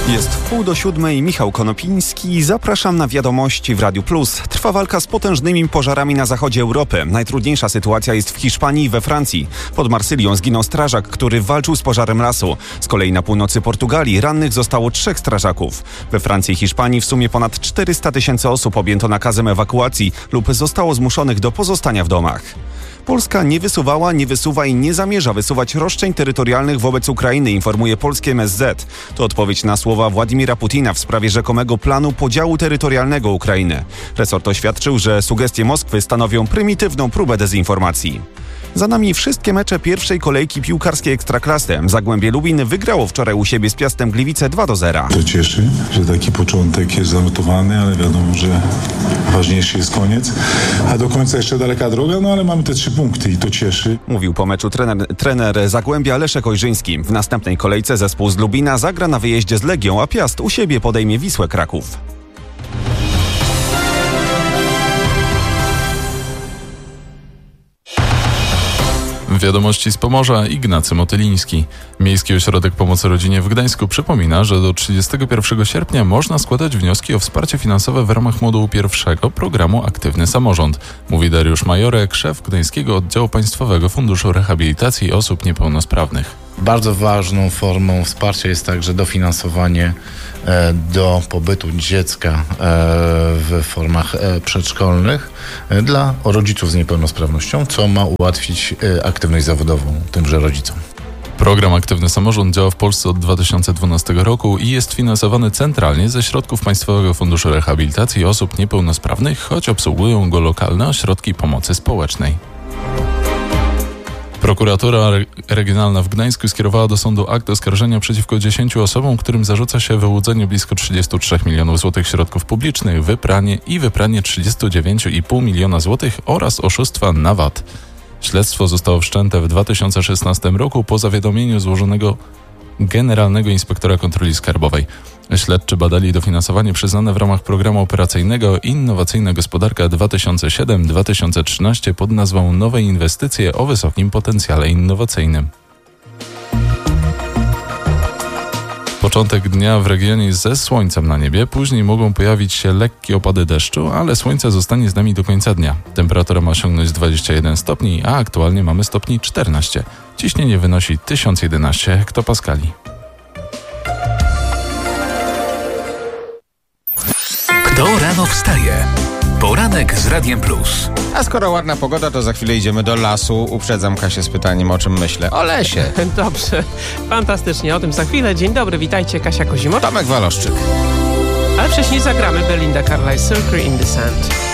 Jest 6:30, Michał Konopiński. Zapraszam na wiadomości w Radiu Plus. Trwa walka z potężnymi pożarami na zachodzie Europy. Najtrudniejsza sytuacja jest w Hiszpanii i we Francji. Pod Marsylią zginął strażak, który walczył z pożarem lasu. Z kolei na północy Portugalii rannych zostało 3 strażaków. We Francji i Hiszpanii w sumie ponad 400 000 osób objęto nakazem ewakuacji lub zostało zmuszonych do pozostania w domach. Polska nie wysuwała, nie wysuwa i nie zamierza wysuwać roszczeń terytorialnych wobec Ukrainy, informuje polskie MSZ. To odpowiedź na słowa Władimira Putina w sprawie rzekomego planu podziału terytorialnego Ukrainy. Resort oświadczył, że sugestie Moskwy stanowią prymitywną próbę dezinformacji. Za nami wszystkie mecze pierwszej kolejki piłkarskiej Ekstraklasy. Zagłębie Lubin wygrało wczoraj u siebie z Piastem Gliwice 2-0. To cieszy, że taki początek jest zanotowany, ale wiadomo, że ważniejszy jest koniec. A do końca jeszcze daleka droga, ale mamy te 3 punkty i to cieszy. Mówił po meczu trener Zagłębia Leszek Ojrzyński. W następnej kolejce zespół z Lubina zagra na wyjeździe z Legią, a Piast u siebie podejmie Wisłę Kraków. Wiadomości z Pomorza, Ignacy Motyliński. Miejski Ośrodek Pomocy Rodzinie w Gdańsku przypomina, że do 31 sierpnia można składać wnioski o wsparcie finansowe w ramach modułu pierwszego programu Aktywny Samorząd, mówi Dariusz Majorek, szef Gdańskiego Oddziału Państwowego Funduszu Rehabilitacji Osób Niepełnosprawnych. Bardzo ważną formą wsparcia jest także dofinansowanie do pobytu dziecka w formach przedszkolnych dla rodziców z niepełnosprawnością, co ma ułatwić aktywność zawodową tymże rodzicom. Program Aktywny Samorząd działa w Polsce od 2012 roku i jest finansowany centralnie ze środków Państwowego Funduszu Rehabilitacji Osób Niepełnosprawnych, choć obsługują go lokalne ośrodki pomocy społecznej. Prokuratura Regionalna w Gdańsku skierowała do sądu akt oskarżenia przeciwko 10 osobom, którym zarzuca się wyłudzenie blisko 33 milionów złotych środków publicznych, wypranie 39,5 miliona złotych oraz oszustwa na VAT. Śledztwo zostało wszczęte w 2016 roku po zawiadomieniu złożonego Generalnego Inspektora Kontroli Skarbowej. Śledczy badali dofinansowanie przyznane w ramach programu operacyjnego Innowacyjna Gospodarka 2007-2013 pod nazwą Nowe inwestycje o wysokim potencjale innowacyjnym. Początek dnia w regionie ze słońcem na niebie, później mogą pojawić się lekkie opady deszczu, ale słońce zostanie z nami do końca dnia. Temperatura ma osiągnąć 21 stopni, a aktualnie mamy stopni 14. Ciśnienie wynosi 1011 hektopaskali. Kto rano wstaje? Poranek z Radiem Plus. A skoro ładna pogoda, to za chwilę idziemy do lasu. Uprzedzam Kasię z pytaniem, o czym myślę. O lesie. Dobrze, fantastycznie, o tym za chwilę. Dzień dobry, witajcie, Kasia Kozimor. Tomek Waloszczyk. Ale wcześniej zagramy Belinda Carlisle, Circle in the Sand.